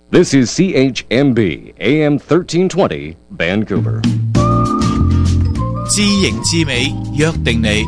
This is CHMB AM 1320 Vancouver。 知形知美，約定你。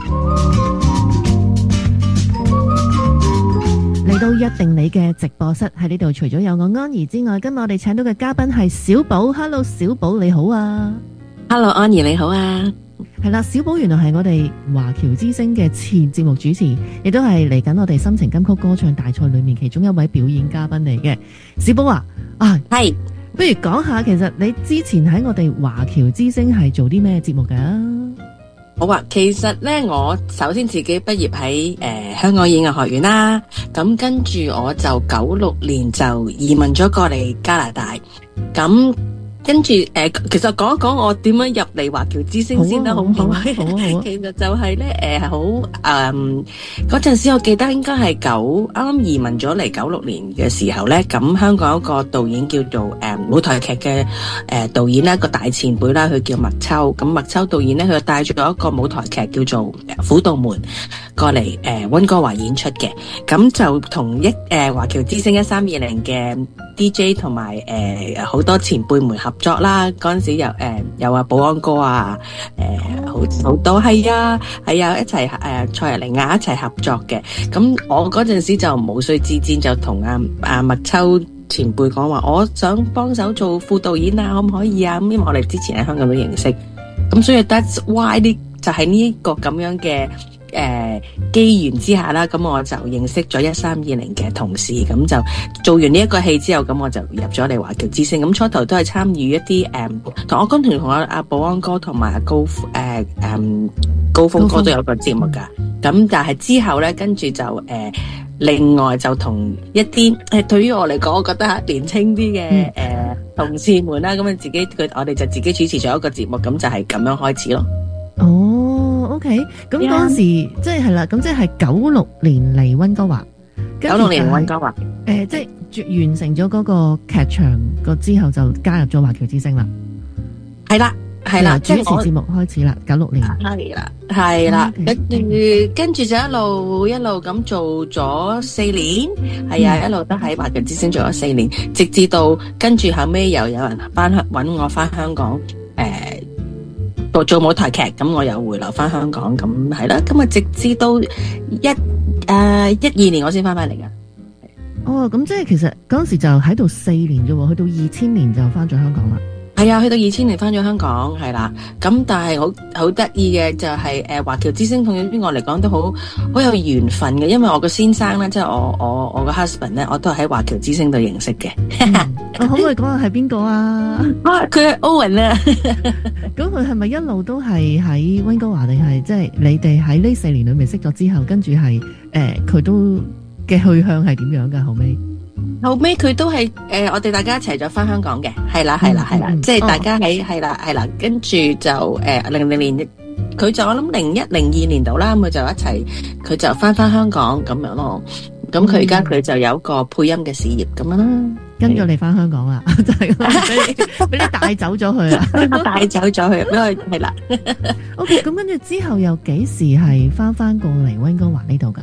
嚟到約定你嘅直播室喺呢度，除咗有我安怡之外，今日我哋請到嘅嘉賓係小寶。Hello， 小寶你好啊。 Hello， 安怡你好啊。 係啦，小寶原來係我哋華僑之星嘅前節目主持，亦都係嚟緊我哋心情金曲歌唱大賽裏面其中一位表演嘉賓嚟嘅。小寶啊， 係， 不如講下，其實你之前喺我哋華僑之星係做啲咩節目噶？ 好啊，其實咧，我首先自己畢業喺香港演藝學院啦，咁跟住我就96年就移民咗過嚟加拿大，咁跟住其實講一講我點樣入嚟華僑之星先得，好唔好？其實就係咧好嗰陣時，我記得應該係啱啱移民咗嚟96年嘅時候咧，咁香港有一個導演叫做舞台劇嘅導演啦，一個大前輩啦，佢叫麥秋。咁麥秋導演咧，佢帶咗一個舞台劇叫做《虎度門》過嚟溫哥華演出嘅，咁就同華僑之星1320嘅 DJ 同埋好多前輩們合作啦。嗰陣時有保安哥啊，好多係啊一齊蔡日玲啊一齊合作嘅。咁我嗰陣時就無須自薦，就同阿麥秋前輩講話，我想幫手做副導演啊，可唔可以啊？咁因為我哋之前喺香港都認識，咁所以 that's why 就係呢一個咁樣嘅機緣之下啦，咁我就認識咗1320嘅同事，咁就做完呢一個戲之後，咁我就入咗嚟華僑之星。咁初頭都係參與一啲同我跟同阿保安哥同埋高峰哥都有個節目噶。咁但係之後咧，跟住就另外就同一啲對於我嚟講，我覺得年輕啲嘅同事們啦，咁我哋就自己主持咗一個節目，咁就係咁樣開始咯。 OK， 咁嗰時即係啦，咁即係96年嚟溫哥華 ，96年溫哥華， 即係完成咗嗰個劇場之後，就加入咗華僑之星啦。係啦，主持節目開始啦，96年。 係啦，跟住就一路咁做咗4年，係啊，一路都喺華僑之星做咗4年，直至到跟住後尾又有人揾我翻香港，做舞台劇，咁我又回流翻香港，咁係啦，咁啊直至到12年我先翻嚟噶。 咁即係其實嗰時就喺度4年啫，去到2000年就翻咗香港啦。 係啊，去到2000年翻咗香港，係啦。咁但係好得意嘅就係華僑之星同邊個嚟講都好有緣分嘅，因為我個先生咧，即係我個 husband 咧，我都係喺華僑之星度認識嘅。 可唔可以講下係邊個啊？ 佢係 Owen 啊。 咁佢係咪一路都係喺溫哥華，定係即係你哋喺呢4年裏面識咗之後，跟住係佢都嘅去向係點樣噶？後尾佢都係我哋大家一齊咗翻香港嘅，係啦，即係大家係啦，跟住就00年，佢就我諗01、02年度啦，咁佢就一齊，佢就翻香港咁樣咯。咁佢而家佢就有一個配音嘅事業咁樣啦， 跟咗你翻香港啦，就係俾你帶走咗佢啊， 帶走咗佢，因為係啦。 OK， 咁跟住之後又幾時係翻過嚟溫哥華呢度噶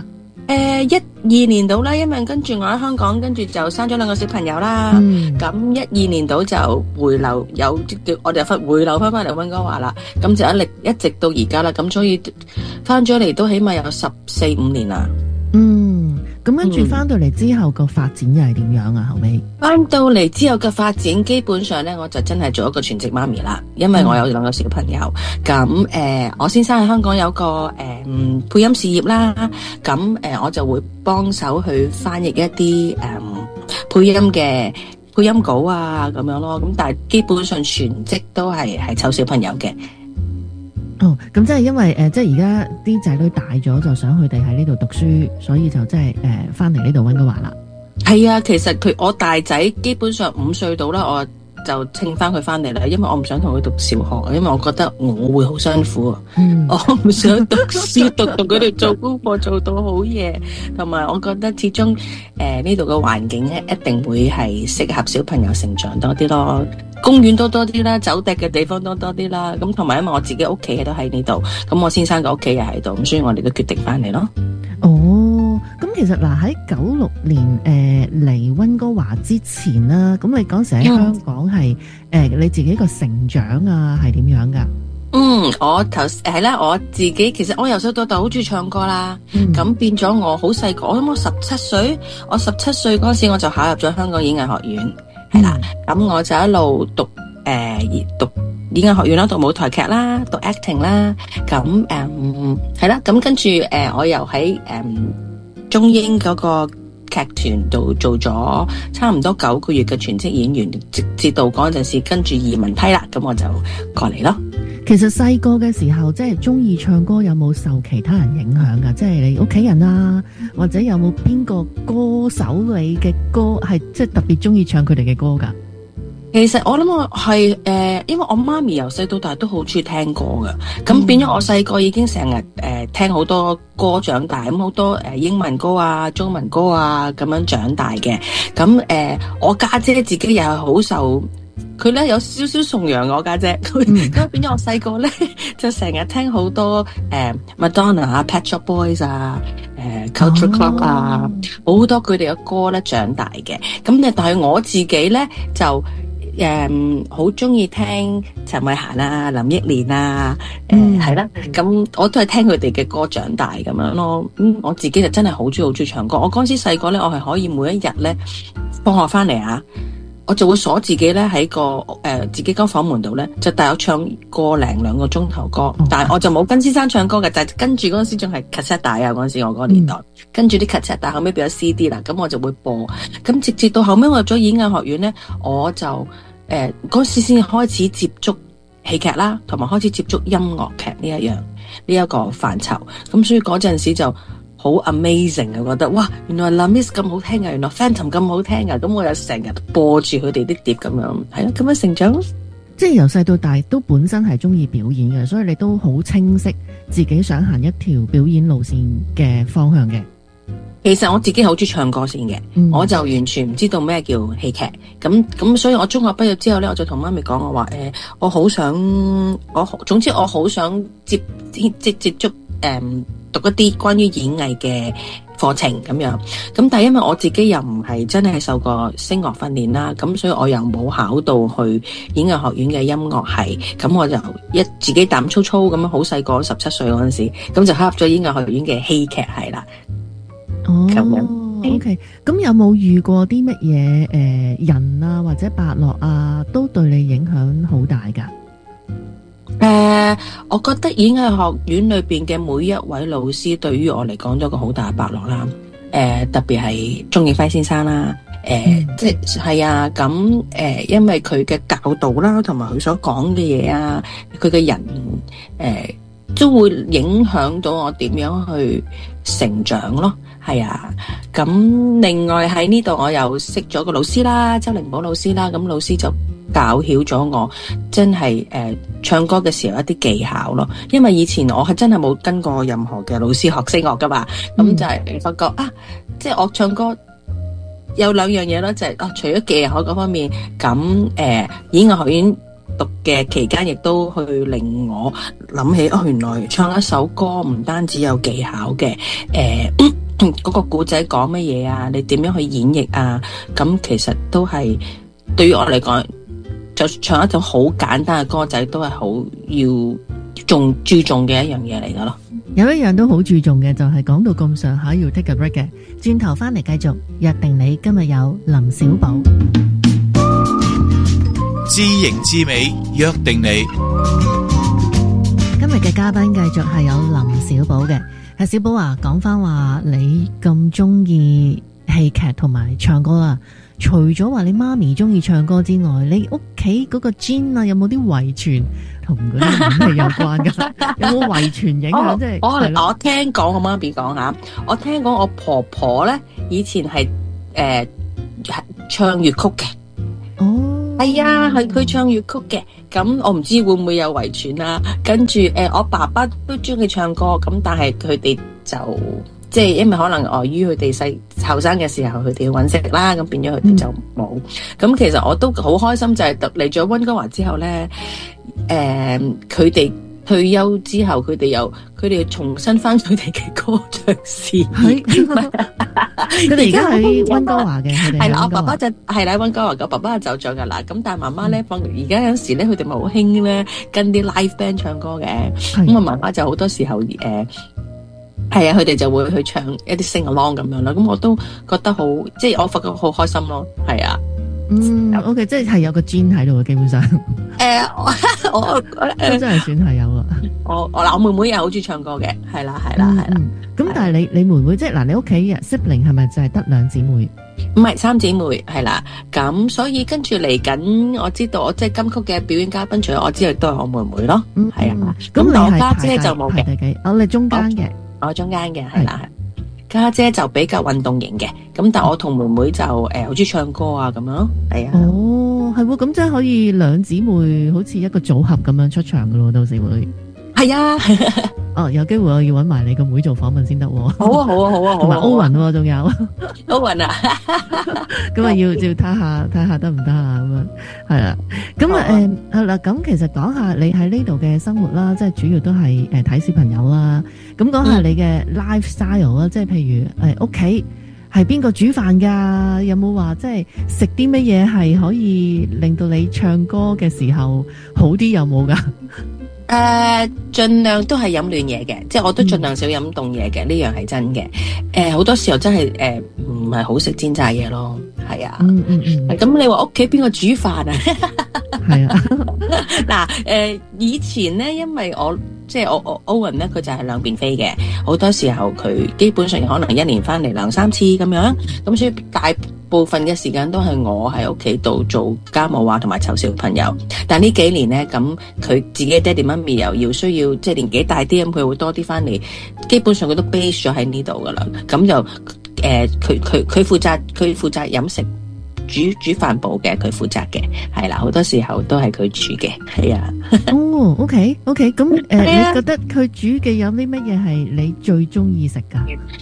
？12年度啦，因為跟住我喺香港，跟住就生咗2個小朋友啦。咁12年度就回流，我哋回流翻嚟溫哥華啦。咁就一直到而家啦。咁所以翻咗嚟都起碼有14、15年啦。 咁跟住翻到嚟之後個發展又係點樣啊？後尾翻到嚟之後嘅發展，基本上咧我就真係做一個全職媽咪啦，因為我有2個小朋友。咁我先生喺香港有個配音事業啦，咁我就會幫手去翻譯一啲配音稿啊咁樣咯。咁但係基本上全職都係湊小朋友嘅。 咁即係因為即係而家啲仔女大咗，就想佢哋喺呢度讀書，所以就即係翻嚟呢度溫哥華啦。 係啊，其實我大仔基本上5歲到啦，我就稱翻佢翻嚟啦，因為我唔想同佢讀小學，因為我覺得我會好辛苦啊。我唔想讀書讀佢哋做功課做到好夜，同埋我覺得始終呢度嘅環境咧，一定會係適合小朋友成長多啲咯。公園多啲啦，走趯嘅地方多啲啦。咁同埋因為我自己屋企都喺呢度，咁我先生嘅屋企又喺度，咁所以我哋都決定翻嚟咯。 咁其實嗱喺96年嚟溫哥華之前啦，咁你嗰時喺香港係你自己個成長啊係點樣噶？ 我係啦，我自己其實我由細到大好中意唱歌啦，咁變咗我好細個，我諗我17歲，我17歲嗰時我就考入咗香港演藝學院，係啦，咁我就一路讀演藝學院啦，讀舞台劇啦，讀 acting 啦，咁係啦，咁跟住我又喺中英嗰個劇團度做咗差唔多9個月嘅全職演員，直至到嗰陣時跟住移民批啦，咁我就過嚟咯。 其實細個嘅時候，即係中意唱歌，有冇受其他人影響噶？即係你屋企人啊，或者有冇邊個歌手你嘅歌係即係特別中意唱佢哋嘅歌噶？ 其實我諗我係因為我媽咪由細到大都好中意聽歌噶，咁變咗我細個已經成日聽好多歌長大，咁好多英文歌啊、中文歌啊咁樣長大嘅。咁我家姐自己又係好受，佢咧有少少崇洋我家姐，咁變咗我細個咧就成日聽好多Madonna 啊、Pet Shop Boys 啊、Culture Club 啊，好多佢哋嘅歌咧長大嘅。咁但係我自己咧就好中意聽陳慧嫻啊、林憶蓮啊，係啦，咁我都係聽佢哋嘅歌長大咁樣咯。我自己就真係好中意唱歌。我嗰陣時細個咧，我係可以每一日咧放學翻嚟啊，我就會鎖自己咧喺個自己間房門度咧，就帶我唱個零兩個鐘頭歌。但係我就冇跟先生唱歌嘅，就係跟住嗰陣時仲係 cassette 帶啊，嗰陣時我嗰個年代，跟住啲 cassette 帶後尾變咗 CD 啦，咁我就會播。咁直至到後尾我入咗演藝學院咧，我就嗰時先開始接觸戲劇啦，同埋開始接觸音樂劇呢一個範疇。咁所以嗰陣時就好 amazing 啊！覺得哇，原來 La Miss 咁好聽啊，原來 Phantom 咁好聽啊！咁我又成日播住佢哋啲碟咁樣，係咯，咁樣成長咯。 即係由細到大都本身係中意表演嘅，所以你都好清晰自己想行一條表演路線嘅方向嘅。 其實我自己好中意唱歌先嘅，我就完全唔知道咩叫戲劇，咁所以我中學畢業之後咧，我就同媽咪講，我話我好想，總之我好想接觸讀一啲關於演藝嘅課程咁樣，咁但係因為我自己又唔係真係受過聲樂訓練啦，咁所以我又冇考到去演藝學院嘅音樂系，咁我就自己膽粗粗咁樣，好細個17歲嗰陣時，咁就考入咗演藝學院嘅戲劇系啦。 OK， 咁有冇遇過啲乜嘢人啊或者伯樂啊，都對你影響好大噶？ 我覺得演藝學院裏邊嘅每一位老師對於我嚟講都有個好大嘅伯樂啦。特別係鍾景輝先生啦，即係啊，咁因為佢嘅教導啦，同埋佢所講嘅嘢啊，佢嘅人都會影響到我點樣去成長咯。係啊，咁另外喺呢度我又識咗個老師啦，周靈寶老師啦，咁老師就教曉咗我真係唱歌嘅時候一啲技巧咯。因為以前我係真係冇跟過任何嘅老師學聲樂噶嘛，咁就係發覺啊，即係我唱歌有兩樣嘢咯，就係除咗技巧嗰方面，咁演藝學院讀嘅期間亦都去令我諗起原來唱一首歌唔單止有技巧嘅，嗰個故仔講乜嘢啊，你點樣去演繹啊，咁其實都係對於我嚟講，就唱一種好簡單嘅歌仔都係好要注重嘅一樣嘢嚟噶咯。 有一樣都好注重嘅，就係講到咁上下要 take a break 嘅，轉頭翻嚟繼續約定你。今日有林小寶， 知型知美，約定你。 今日嘅嘉賓繼續係有林小寶嘅。小寶啊，講翻話你咁中意戲劇同埋唱歌啦，除咗話你媽咪中意唱歌之外，你屋企嗰個 gene 啊，有冇啲遺傳同嗰啲演戲有關噶？有冇遺傳影響？即係我聽講我媽咪講下，我聽講我婆婆咧以前係唱粵曲嘅。哦，係啊，係佢唱粵曲嘅。咁我唔知會唔會有遺傳啦。跟住我爸爸都中意唱歌，咁但係佢哋就即係因為可能礙於佢哋後生嘅時候佢哋要搵食啦，咁變咗佢哋就冇。咁其實我都好開心，就係嚟咗溫哥華之後咧，佢哋退休之後，佢哋又重新翻佢哋嘅歌唱事業。 佢哋而家喺溫哥華嘅， 係啦，我爸爸就係啦，溫哥華嘅爸爸就走咗噶啦。咁但係媽媽咧，而家有時咧，佢哋咪好興咧跟啲 live band 唱歌嘅。咁啊，媽媽就好多時候係啊，佢哋就會去唱一啲 sing along 咁樣啦。咁我都覺得好，即係我發覺好開心咯。係啊。 OK， 即係有個 gene 喺度嘅，基本上。 我真係算係有啊。 我妹妹又好中意唱歌嘅，係啦。 咁但係你妹妹即係嗱，你屋企嘅 sibling 係咪就係得2姊妹？ 唔係3姊妹，係啦。咁所以跟住嚟緊，我知道我即係金曲嘅表演嘉賓，除咗我之外，都係我妹妹咯。係啊。咁我家姐就冇嘅。 你中間嘅。 我中間嘅係啦。家姐就比較運動型嘅，咁但係我同妹妹就好中意唱歌啊咁樣咯，係啊。 哦，係喎，咁即係可以2姊妹好似一個組合咁樣出場噶咯，到時會。係啊。有機會我要搵埋你個妹做訪問先得。好啊。同埋歐雲仲有。 歐雲啊。 咁啊要睇下得唔得啊咁樣，係啦。咁係啦，咁其實講下你喺呢度嘅生活啦，即係主要都係睇小朋友啦。咁講下你嘅 lifestyle 啦，即係譬如屋企係邊個煮飯噶？有冇話即係食啲乜嘢係可以令到你唱歌嘅時候好啲？有冇噶？ 盡量都係飲暖嘢嘅，即係我都盡量少飲凍嘢嘅，呢樣係真嘅。好多時候真係唔係好食煎炸嘢咯，係啊。咁你話屋企邊個煮飯啊？係啊。嗱，以前咧，因為我歐文咧，佢就係兩邊飛嘅，好多時候佢基本上可能1年翻嚟2-3次咁樣，咁所以大部分嘅時間都係我喺屋企度做家務啊，同埋湊小朋友。但呢幾年咧，咁佢自己爹哋媽咪又要需要，即係年紀大啲，咁佢會多啲翻嚟，基本上佢都 base 咗喺呢度噶啦。咁就佢負責飲食。煮飯部嘅佢負責嘅，係啦，好多時候都係佢煮嘅，係啊。 OK，咁你覺得佢煮嘅有啲乜嘢係你最中意食噶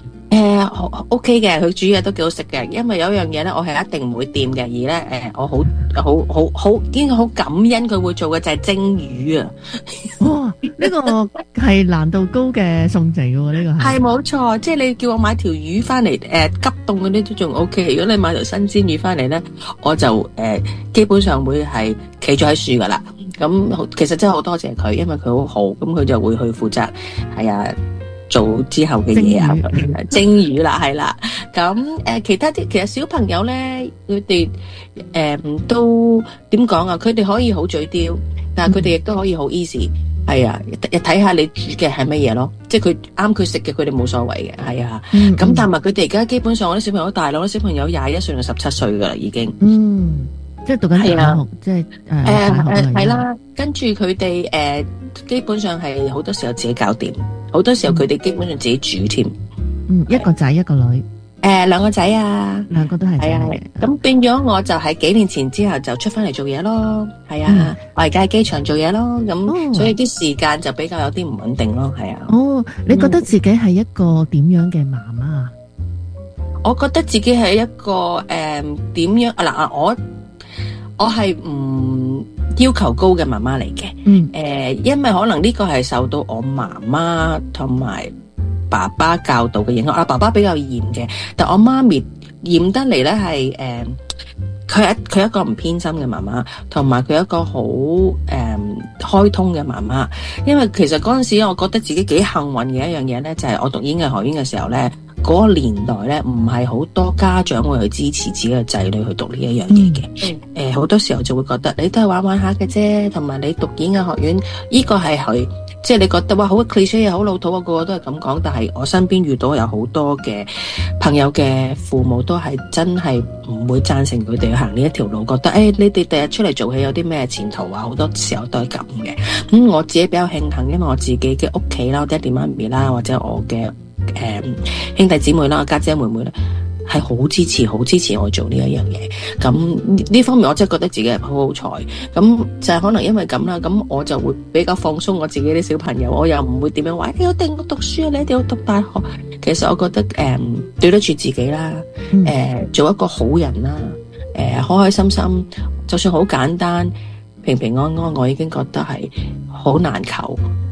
？OK 嘅，佢煮嘢都幾好食嘅，因為有一樣嘢咧，我係一定唔會掂嘅，而咧我好應該好感恩佢會做嘅就係蒸魚啊！ 哇，呢個係難度高嘅餸嚟嘅喎，呢個係冇錯，即係你叫我買條魚翻嚟，急凍嗰啲都仲 OK。如果你買條新鮮魚翻嚟咧，我就基本上會係企咗喺樹噶啦。咁其實真係好多謝佢，因為佢好好，咁佢就會去負責係啊。做之後嘅嘢啊，蒸魚啦，係啦。咁其他啲其實小朋友咧，佢哋都點講啊？佢哋可以好嘴刁，但係佢哋亦都可以好 easy。係啊，睇下你煮嘅係乜嘢咯。即係佢啱佢食嘅，佢哋冇所謂嘅。係啊。咁但係佢哋而家基本上我啲小朋友大咯，啲小朋友21歲到17歲噶啦，已經。 即係讀緊大學，即係係啦。跟住佢哋基本上係好多時候自己搞掂。好多時候佢哋基本上自己煮添， 一個仔一個女 ，2個仔啊，2個都係仔嚟嘅。咁變咗我就喺幾年前之後就出翻嚟做嘢咯，係啊，我而家喺機場做嘢咯，咁所以啲時間就比較有啲唔穩定咯，係啊。 你覺得自己係一個點樣嘅媽媽？ 我覺得自己係一個點樣啊？嗱，我係唔要求高嘅媽媽嚟嘅，因為可能呢個係受到我媽媽同埋爸爸教導嘅影響。爸爸比較嚴嘅，但我媽咪嚴得嚟咧係佢係一個唔偏心嘅媽媽，同埋佢係一個好開通嘅媽媽。因為其實嗰陣時我覺得自己幾幸運嘅一樣嘢咧，就係我讀演藝學院嘅時候咧。嗰個年代咧，唔係好多家長會去支持自己嘅仔女去讀呢一樣嘢嘅。好多時候就會覺得你都係玩玩下嘅啫，同埋你讀演藝學院，呢個係佢，即係你覺得哇好 cliché 好老土啊，個個都係咁講。但係我身邊遇到有好多嘅朋友嘅父母都係真係唔會贊成佢哋去行呢一條路，覺得你哋第日出嚟做戲有啲咩前途啊？好多時候都係咁嘅。咁我自己比較慶幸，因為我自己嘅屋企啦，爹哋媽咪啦，或者我嘅兄弟姊妹啦，家姐妹妹咧，係好支持我做呢一樣嘢。咁呢方面我真係覺得自己係好好彩。咁就係可能因為咁啦，咁我就會比較放鬆我自己啲小朋友，我又唔會點樣話你一定要讀書啊，你一定要讀大學。其實我覺得對得住自己啦，做一個好人啦，開開心心，就算好簡單，平平安安，我已經覺得係好難求。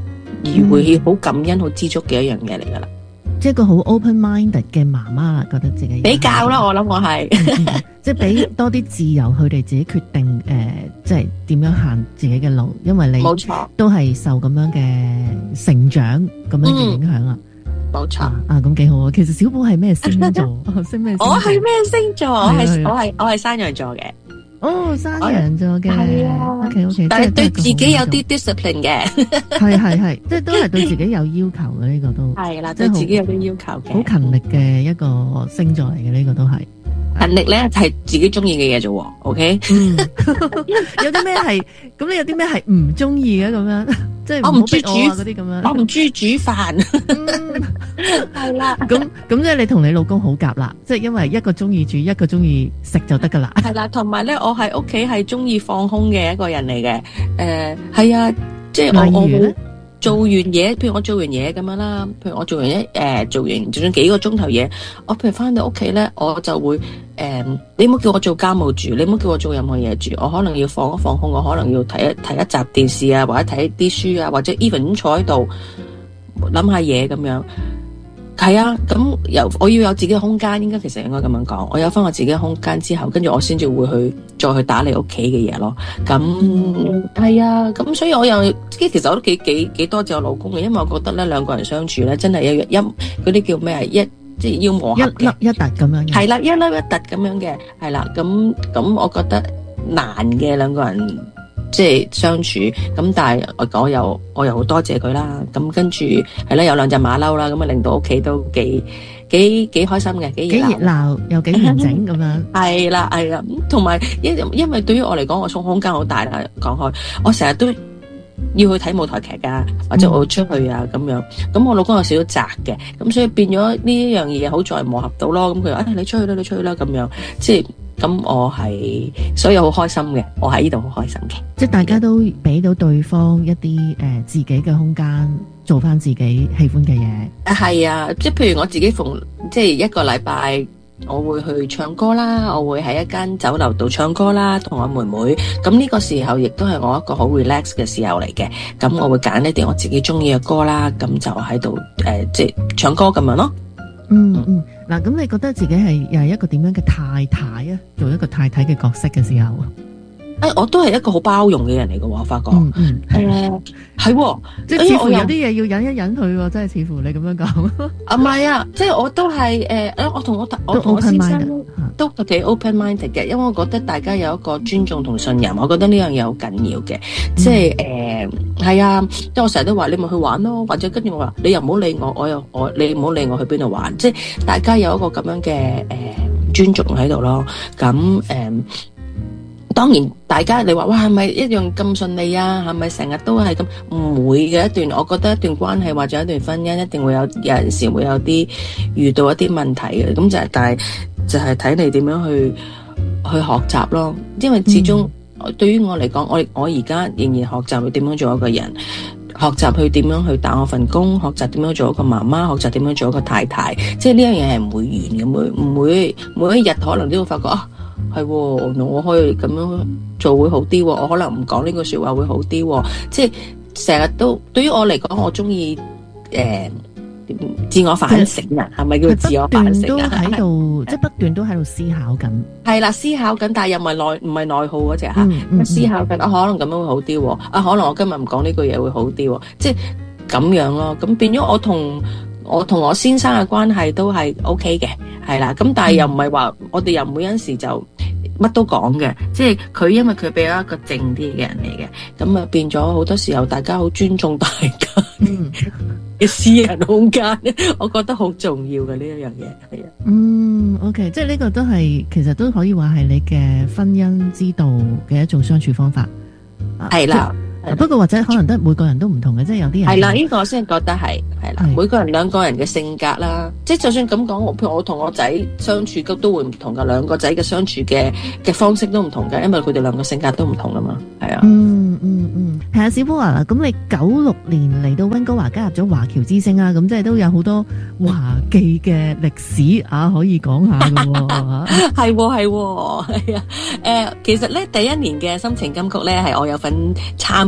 而會好感恩、好知足嘅一樣嘢嚟噶啦。 即係個好 open-minded 嘅媽媽啦，覺得自己比較啦，我諗我係即係俾多啲自由佢哋自己決定，即係點樣行自己嘅路，因為你冇錯都係受咁樣嘅成長咁樣嘅影響啦。 冇錯咁幾好啊！其實小寶係咩星座？星咩？ 我係咩星座？我係山羊座嘅。 哦，山羊座嘅， 係啊 OK， 但係對自己有啲 discipline 嘅， 係，即係都係對自己有要求嘅呢個都係啦，對自己有啲要求嘅， 好勤力嘅一個星座嚟嘅呢個都係。 勤力咧係自己中意嘅嘢啫，OK？ 有啲咩係咁？你有啲咩係唔中意嘅咁樣？即係我唔中意煮嗰啲咁樣， 我唔中意煮飯，係啦。 咁即係你同你老公好夾啦，即係因為一個中意煮，一個中意食就得噶啦。 係啦，同埋咧，我喺屋企係中意放空嘅一個人嚟嘅。係啊，即係我做完嘢，譬如我做完嘢咁樣啦，譬如我做完就算幾個鐘頭嘢，我譬如翻到屋企咧，我就會你唔好叫我做家務住，你唔好叫我做任何嘢住，我可能要放一放空，我可能要睇一集電視啊，或者睇啲書啊，或者 even 坐喺度諗下嘢咁樣。係啊，咁我要有自己嘅空間，其實應該咁樣講。我有翻我自己嘅空間之後，跟住我先至會再去打理屋企嘅嘢咯。咁係啊，咁所以我又其實我都幾多謝我老公嘅，因為我覺得咧兩個人相處咧真係有嗰啲叫咩啊，即係要磨合嘅， 一粒一突咁樣嘅。係啦， 一粒一突咁樣嘅，係啦。咁我覺得難嘅兩個人。即係相處咁，但係我又好多謝佢啦。咁跟住係啦，有兩隻馬騮啦，咁啊令到屋企都幾開心嘅，幾熱鬧又幾完整咁樣。 係啦，同埋因為對於我嚟講，我空間好大啦。講開，我成日都要去睇舞台劇噶，或者我出去啊咁樣。咁我老公有少少宅嘅，咁所以變咗呢一樣嘢好在磨合到咯。咁佢話你出去啦咁樣，即係。咁我係，所以好開心嘅，我喺呢度好開心嘅。 即係大家都俾到對方一啲自己嘅空間，做翻自己喜歡嘅嘢。 係啊，即係譬如我自己即係一個禮拜，我會去唱歌啦，我會喺一間酒樓度唱歌啦，同我妹妹。咁呢個時候亦都係我一個好 relax 嘅時候嚟嘅。咁我會揀一啲我自己中意嘅歌啦，咁就喺度即係唱歌咁樣咯。 嗱，咁你覺得自己又係一個點樣嘅太太啊？做一個太太嘅角色嘅時候， 我都係一個好包容嘅人嚟嘅喎，我發覺。係， 即係似乎有啲嘢要忍一忍佢，真係似乎你咁樣講。 唔係啊，即係我都係我同我先生都幾 open minded 嘅，因為我覺得大家有一個尊重同信任，我覺得呢樣嘢好緊要嘅。即係係啊，即係我成日都話你咪去玩咯，或者跟住我話你又唔好理我，你唔好理我去邊度玩，即係大家有一個咁樣嘅尊重喺度咯。咁當然，大家你話哇係咪一樣咁順利啊？係咪成日都係咁？唔會嘅一段，我覺得一段關係或者一段婚姻一定會有陣時會有啲遇到一啲問題嘅。咁但係就係睇你點樣去學習咯。因為始終對於我嚟講，我而家仍然學習去點樣做一個人，學習去點樣去打我份工，學習點樣做一個媽媽，學習點樣做一個太太。即係呢樣嘢係唔會完嘅，唔會每一日可能都會發覺啊。係，我可以咁樣做會好啲，我可能唔講呢個說話會好啲，即係成日都對於我嚟講，我中意自我反省啊，係咪叫自我反省啊？ 喺度，即係不斷都喺度思考緊。 係啦，思考緊，但係又唔係內耗嗰隻吓，思考緊可能咁樣會好啲，可能我今日唔講呢句嘢會好啲，即係咁樣咯。咁變咗我同我先生嘅關係都係 OK 嘅，係啦。咁但係又唔係話我哋又唔會有陣時就乜都講嘅，即係佢因為佢比較一個靜啲嘅人嚟嘅，咁啊變咗好多時候大家好尊重大家嘅私人空間，我覺得好重要嘅呢一樣嘢，係啊。 OK， 即係呢個都係其實都可以話係你嘅婚姻之道嘅一種相處方法， 係啦。 不過或者可能都每個人都唔同嘅，即係有啲人係啦，呢個我先覺得係啦，每個人兩個人嘅性格啦，即係就算咁講，譬如我同我仔相處都會唔同噶，兩個仔嘅相處嘅方式都唔同噶，因為佢哋兩個性格都唔同噶嘛，係啊。係啊，小寶啊，咁你96年嚟到溫哥華加入咗華僑之星啊，咁即係都有好多華記嘅歷史啊，可以講下噶喎。係啊，其實咧第一年嘅心情金曲咧係我有份參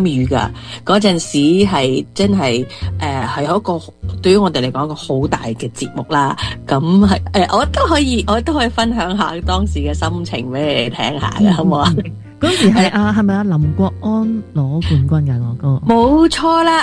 與㗎。嗰陣時係真係係一個對於我哋嚟講一個好大嘅節目啦。咁係我都可以分享下當時嘅心情俾你哋聽下嘅，好唔好啊？ 嗰時係係咪林國安攞冠軍㗎？我哥冇錯啦。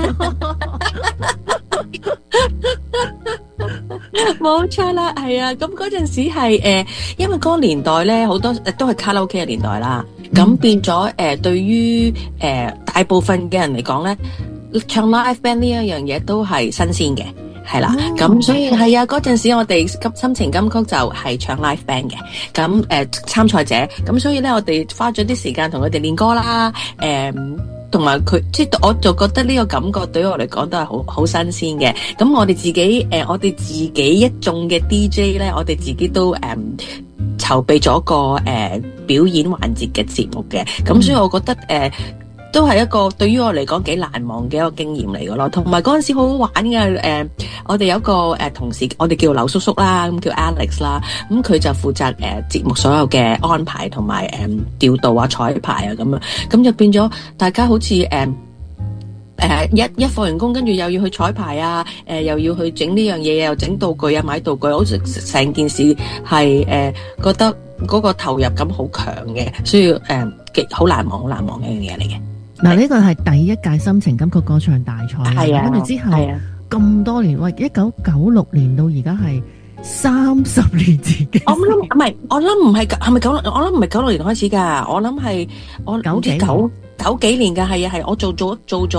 冇錯啦，係啊，咁嗰陣時係因為嗰個年代咧，好多都係卡拉 OK 嘅年代啦，咁變咗對於大部分嘅人嚟講咧，唱 live band 呢一樣嘢都係新鮮嘅，係啦，咁所以係啊，嗰陣時我哋心情金曲就係唱 live band 嘅，咁參賽者，咁所以咧我哋花咗啲時間同佢哋練歌啦，同埋佢，即係我就覺得呢個感覺對於我嚟講都係好新鮮嘅。咁我哋自己一眾嘅 DJ 咧，我哋自己都籌備咗個表演環節嘅節目嘅。咁所以我覺得都係一個對於我嚟講幾難忘嘅一個經驗嚟嘅咯。同埋嗰陣時好好玩嘅，我哋有一個同事，我哋叫劉叔叔啦，咁叫 Alex 啦，咁佢就負責節目所有嘅安排同埋調度啊、彩排啊咁樣，咁就變咗大家好似一放完工，跟住又要去彩排啊，又要去整呢樣嘢，又整道具啊，買道具，好似成件事係覺得嗰個投入感好強嘅，所以好難忘嘅一樣嘢嚟嘅。 嗱，呢個係第一屆心情金曲歌唱大賽，係啊，跟住之後咁多年，喂，1996年到而家係30年前嘅。我諗唔係96年開始㗎，我諗係我九幾年㗎，係我做咗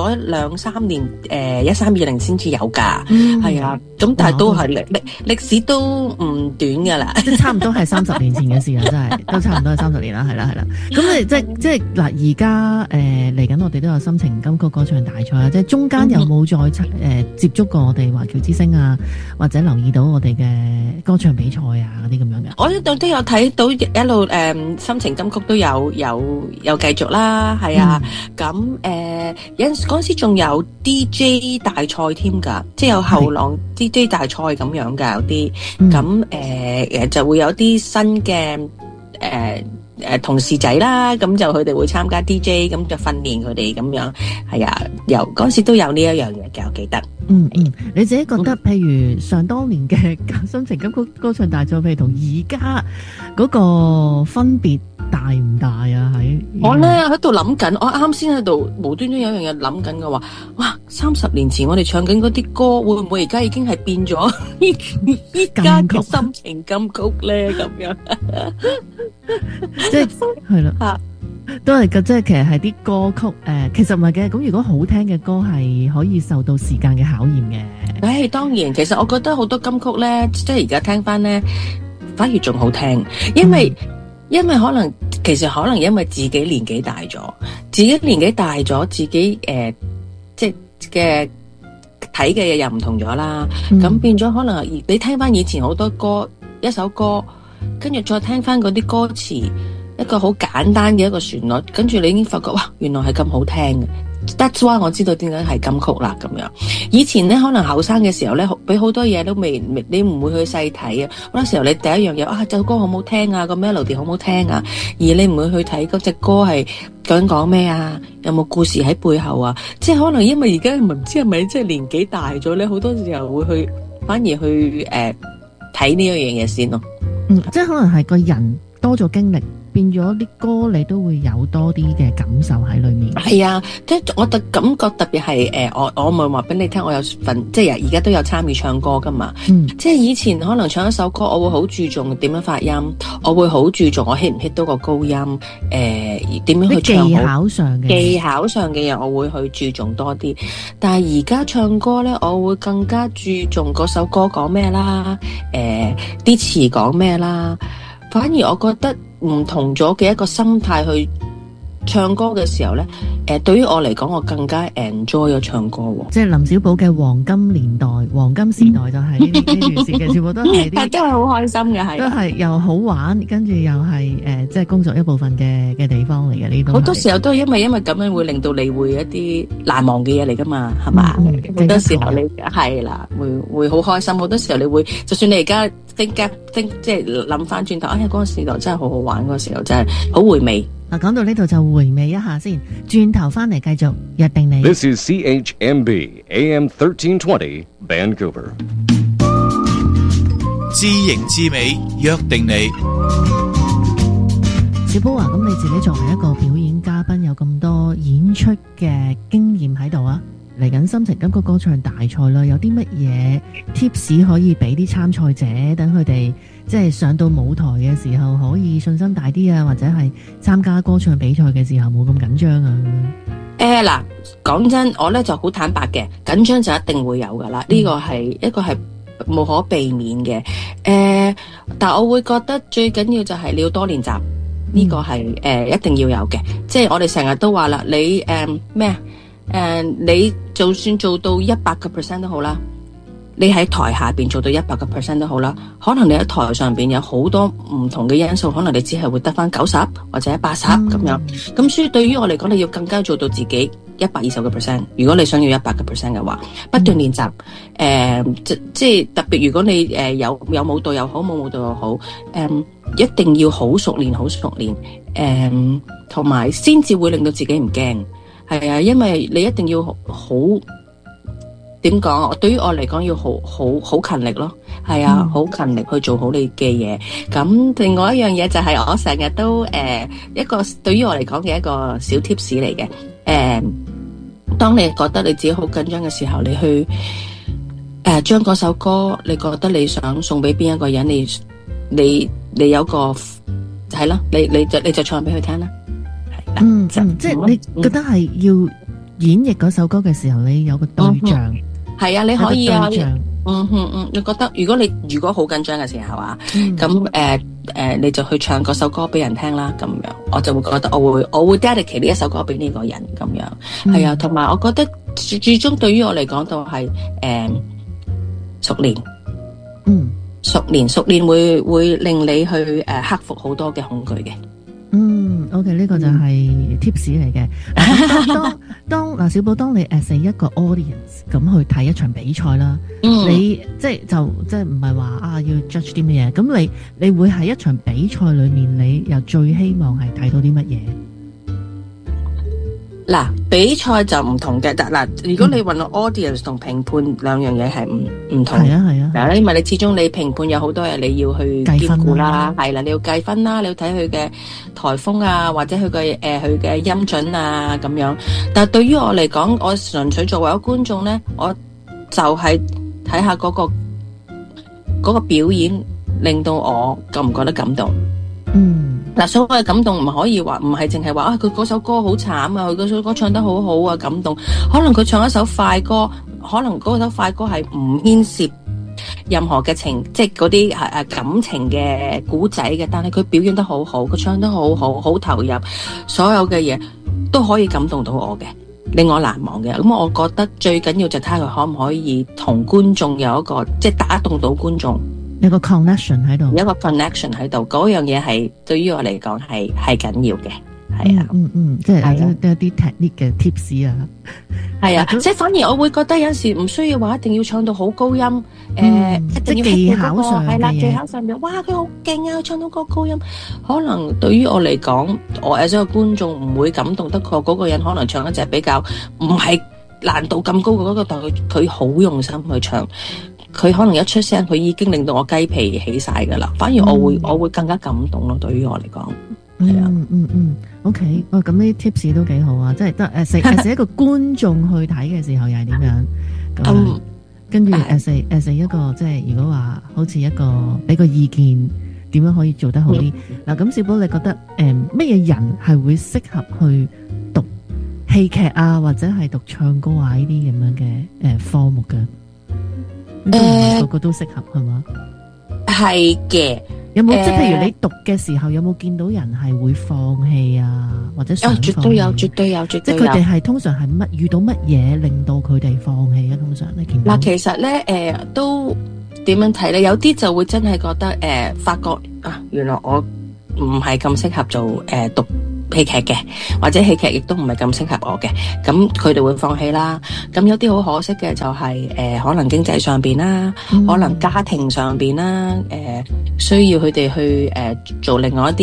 2-3年，13-20先至有㗎，係啊，咁但係都係歷史都唔短㗎啦，即係差唔多係30年前嘅事啦，真係都差唔多係30年啦，係啦，咁你即係嗱，而家嚟緊我哋都有心情金曲歌唱大賽啦，即係中間有冇再接觸過我哋華僑之星啊，或者留意到我哋嘅歌唱比賽啊嗰啲咁樣嘅？我一度都有睇到一路心情金曲都有繼續啦，係啊。咁有陣時嗰陣時仲有 DJ 大賽添㗎，即係有後浪 DJ 大賽咁樣㗎，有啲咁就會有啲新嘅同事仔啦，咁就佢哋會參加 DJ，咁就訓練佢哋咁樣，係啊，嗰陣時都有呢一樣嘢嘅，我記得。你自己覺得，譬如上當年嘅心情金曲歌唱大賽，譬如同而家嗰個分別大唔大啊？我咧喺度諗緊，我啱先喺度無端端有樣嘢諗緊嘅話，哇！30年前我哋唱緊嗰啲歌，會唔會而家已經係變咗依家嘅心情金曲咧？咁樣，即係係啦。都係嘅，即係其實係啲歌曲其實唔係嘅。咁如果好聽嘅歌係可以受到時間嘅考驗嘅。當然，其實我覺得好多金曲咧，即係而家聽翻咧，反而仲好聽，因為可能因為自己年紀大咗，自己即係嘅睇嘅嘢又唔同咗啦。咁變咗可能你聽翻以前好多歌，一首歌，跟住再聽翻嗰啲歌詞。一個好簡單嘅一個旋律，跟住你已經發覺哇，原來係咁好聽嘅。That's why 我知道點解係金曲啦咁樣。以前咧可能後生嘅時候咧，俾好多嘢都未，你唔會去細睇啊。好多時候你第一樣嘢首歌好唔好聽啊，個 melody 好唔好聽啊，而你唔會去睇嗰隻歌係究竟講咩啊，有冇故事喺背後啊。即係可能因為而家唔知係咪即係年紀大咗咧，好多時候會去反而去睇呢一樣嘢先咯。即係可能係個人多咗經歷。變咗啲歌，你都會有多啲嘅感受喺裏面。係啊，即係我感覺特別係我咪話俾你聽，我有份即係而家都有參與唱歌噶嘛。即係以前可能唱一首歌，我會好注重點樣發音，我會好注重我 hit 唔 hit 到個高音，點樣去唱好。技巧上嘅嘢，我會去注重多啲。但係而家唱歌咧，我會更加注重嗰首歌講咩啦，啲詞講咩啦。反而我覺得唔同咗嘅一個心態去唱歌嘅時候咧，對於我嚟講，我更加 enjoy 咗唱歌喎。即係林小寶嘅黃金年代、黃金時代就係呢段時間，全部都係啲，都係好開心嘅，係都係又好玩，跟住又係即係工作一部分嘅地方嚟嘅呢度。好多時候都係因為咁樣會令到你會一啲難忘嘅嘢嚟噶嘛，係嘛？好多時候你係啦，會好開心。好多時候你會，就算你而家即係諗翻轉頭，嗰個時代真係好好玩，嗰個時候真係好回味。 講到呢度就回味一下先，轉頭翻嚟繼續約定你。 This is CHMB AM 1320 Vancouver。 知型知美，約定你。 小寶啊，咁你自己作為一個表演嘉賓，有咁多演出嘅經驗喺度啊，嚟緊心情感覺歌唱大賽啦，有啲乜嘢 tips 可以俾啲參賽者，等佢哋即係上到舞台嘅時候可以信心大啲啊，或者係參加歌唱比賽嘅時候冇咁緊張啊咁樣。 嗱，講真，我咧就好坦白嘅，緊張就一定會有噶啦，呢個係一個係無可避免嘅。但我會覺得最緊要就係你要多練習。呢個係一定要有嘅，即係我哋成日都話啦，你你就算做到100% 都好啦，你喺台下邊做到100% 都好啦，可能你喺台上邊有好多唔同嘅因素，可能你只係會得翻90或者80咁樣。咁所以對於我嚟講，你要更加做到自己120%。如果你想要100% 嘅話，不斷練習。即係特別，如果你有舞蹈又好，冇舞蹈又好，一定要好熟練，同埋先至會令到自己唔驚。係啊，因為你一定要好點講？對於我嚟講，要好勤力咯。係啊，好勤力去做好你嘅嘢。咁另外一樣嘢就係我成日都一個對於我嚟講嘅一個小 tips 嚟嘅。當你覺得你自己好緊張嘅時候，你去將嗰首歌，你覺得你想送俾邊一個人，你有個係咯，你就唱俾佢聽啦。 即係你覺得係要演繹嗰首歌嘅時候，你有個對象。係啊， 你可以啊。你覺得如果好緊張嘅時候啊，咁你就去唱嗰首歌俾人聽啦，咁樣我就會覺得我會 dedicate 呢一首歌俾呢個人咁樣。係啊，同埋我覺得最終對於我嚟講都係熟練。熟練會令你去克服好多嘅恐懼嘅。 OK， 呢個就係 tips 嚟嘅。當小寶，當你as一個 audience 咁去睇一場比賽啦，你即係唔係話要 judge 啲乜嘢？咁你會喺一場比賽裏面，你又最希望係睇到啲乜嘢？ 嗱，比賽就唔同嘅。嗱，如果你問我 audience 同評判兩樣嘢係唔同。係啊。嗱，因為你始終你評判有好多嘢你要去兼顧啦，係啦，你要計分啦，你要睇佢嘅台風啊，或者佢嘅音準啊咁樣。但係對於我嚟講，我純粹作為一個觀眾咧，我就係睇下嗰個表演令到我覺唔覺得感動。嗱，所謂感動唔可以話，唔係淨係話佢嗰首歌好慘啊，佢嗰首歌唱得好好啊，感動。可能佢唱一首快歌，可能嗰首快歌係唔牽涉任何嘅即係嗰啲感情嘅古仔嘅，但係佢表現得好好，佢唱得好好，好投入，所有嘅嘢都可以感動到我嘅，令我難忘嘅。咁我覺得最緊要就睇佢可唔可以同觀眾有一個即係打動到觀眾。 有個 connection 喺度， 有一個 connection 喺度，嗰樣嘢係對於我嚟講係緊要嘅，係啊， 即係有啲 technique 嘅 tips 啊， 係啊，即係反而我會覺得有陣時唔需要話一定要唱到好高音，一定要技巧上係啦，技巧上面，哇佢好勁啊，唱到個高音，可能對於我嚟講，我作為觀眾唔會感動得過嗰個人，可能唱一隻比較唔係難度咁高嘅嗰個，但佢好用心去唱。佢可能一出聲，佢已經令到我雞皮起晒噶啦。反而我會更加感動咯。對於我嚟講，係啊 ，OK，咁呢啲 tips 都幾好啊。即係得as一個觀眾去睇嘅時候又係點樣？咁跟住as一個即係如果話好似一個俾個意見，點樣可以做得好啲？嗱，咁小寶你覺得乜嘢人係會適合去讀戲劇啊，或者係讀唱歌啊呢啲咁樣嘅科目嘅？個個都適合係嘛？ 係嘅。 有冇即係譬如你讀嘅時候，有冇見到人係會放棄啊，或者想放棄？ 絕對有。即係佢哋係通常係遇到乜嘢令到佢哋放棄啊？通常你見到？ 嗱，其實咧都點樣睇咧？有啲就會真係覺得發覺啊，原來我唔係咁適合做讀戲劇嘅，或者戲劇亦都唔係咁適合我嘅，咁佢哋會放棄啦。咁有啲好可惜嘅就係可能經濟上邊啦，可能家庭上邊啦，需要佢哋去做另外一啲